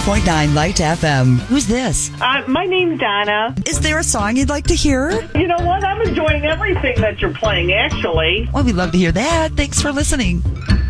101.9 Light FM. Who's this? My name's Donna. Is there a song you'd like to hear? You know what? I'm enjoying everything that you're playing, actually. Well, we'd love to hear that. Thanks for listening.